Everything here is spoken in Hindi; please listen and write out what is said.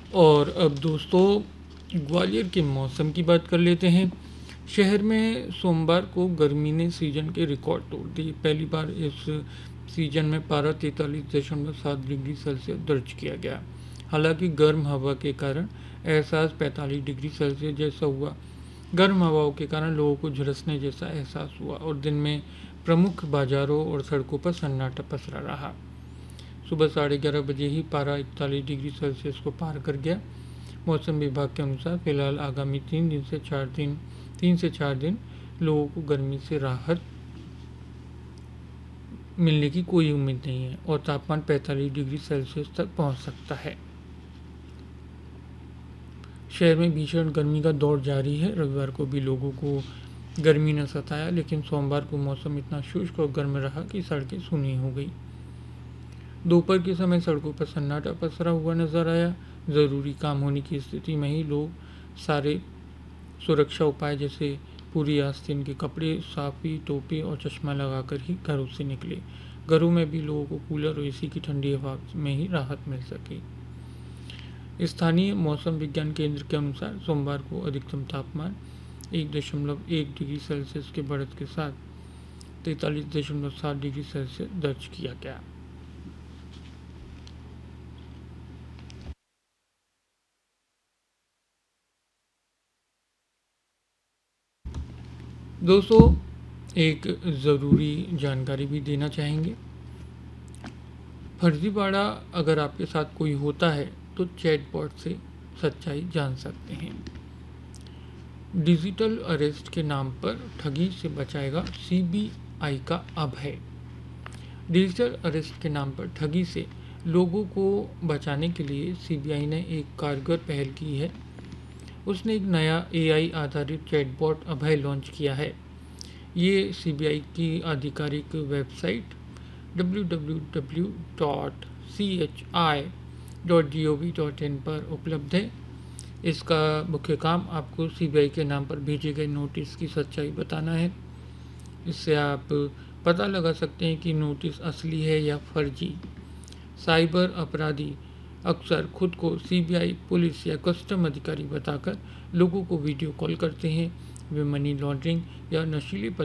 और अब दोस्तों ग्वालियर के मौसम की बात कर लेते हैं। शहर में सोमवार को गर्मी ने सीजन के रिकॉर्ड तोड़ दिए। पहली बार इस सीजन में पारा 43.7 डिग्री सेल्सियस दर्ज किया गया। हालांकि गर्म हवा के कारण एहसास 45 डिग्री सेल्सियस जैसा हुआ। गर्म हवाओं के कारण लोगों को झुलसने जैसा एहसास हुआ और दिन में प्रमुख बाजारों और सड़कों पर सन्नाटा पसरा रहा। सुबह 11:30 बजे ही पारा 41 डिग्री सेल्सियस को पार कर गया। मौसम विभाग के अनुसार फिलहाल आगामी 3 से 4 दिन लोगों को गर्मी से राहत मिलने की कोई उम्मीद नहीं है और तापमान 45 डिग्री सेल्सियस तक पहुंच सकता है। शहर में भीषण गर्मी का दौर जारी है। रविवार को भी लोगों को गर्मी न सताया, लेकिन सोमवार को मौसम इतना शुष्क और गर्म रहा कि सड़कें सूनी हो गई। दोपहर के समय सड़कों पर सन्नाटा पसरा हुआ नजर आया। ज़रूरी काम होने की स्थिति में ही लोग सारे सुरक्षा उपाय जैसे पूरी आस्तीन के कपड़े, साफी, टोपी और चश्मा लगाकर ही घरों से निकले। घरों में भी लोगों को कूलर और एसी की ठंडी हवा में ही राहत मिल सके। स्थानीय मौसम विज्ञान केंद्र के अनुसार सोमवार को अधिकतम तापमान 1.1 डिग्री सेल्सियस के बढ़त के साथ 43.7 डिग्री सेल्सियस दर्ज किया गया। दोस्तों एक ज़रूरी जानकारी भी देना चाहेंगे। फर्जीवाड़ा अगर आपके साथ कोई होता है तो चैटबॉट से सच्चाई जान सकते हैं। डिजिटल अरेस्ट के नाम पर ठगी से बचाएगा सीबीआई का अभय। डिजिटल अरेस्ट के नाम पर ठगी से लोगों को बचाने के लिए सीबीआई ने एक कारगर पहल की है। उसने एक नया एआई आधारित चैटबॉट अभय लॉन्च किया है। ये सीबीआई की आधिकारिक वेबसाइट www.chi.gov.in पर उपलब्ध है। इसका मुख्य काम आपको सीबीआई के नाम पर भेजे गए नोटिस की सच्चाई बताना है। इससे आप पता लगा सकते हैं कि नोटिस असली है या फर्जी। साइबर अपराधी अक्सर खुद को सीबीआई, पुलिस या कस्टम अधिकारी बताकर लोगों को वीडियो कॉल करते हैं। वे मनी लॉन्ड्रिंग या नशीले